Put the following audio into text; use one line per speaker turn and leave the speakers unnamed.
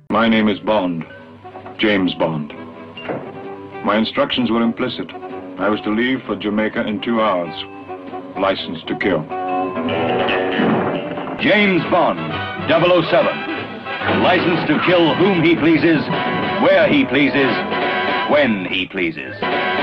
My name is Bond, James Bond. My instructions were implicit. I was to leave for Jamaica in 2 hours. License to kill.
James Bond, 007. License to kill whom he pleases, where he pleases, when he pleases.